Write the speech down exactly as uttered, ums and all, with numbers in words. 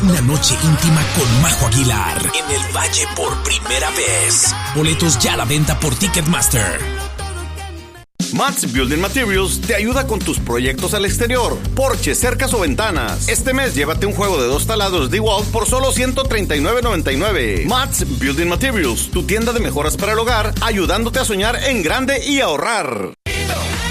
una noche íntima con Majo Aguilar en el Valle por primera vez. Boletos ya a la venta por Ticketmaster. Mats Building Materials te ayuda con tus proyectos al exterior, porches, cercas o ventanas. Este mes llévate un juego de dos taladros DeWalt por solo ciento treinta y nueve noventa y nueve. Mats Building Materials, tu tienda de mejoras para el hogar, ayudándote a soñar en grande y ahorrar.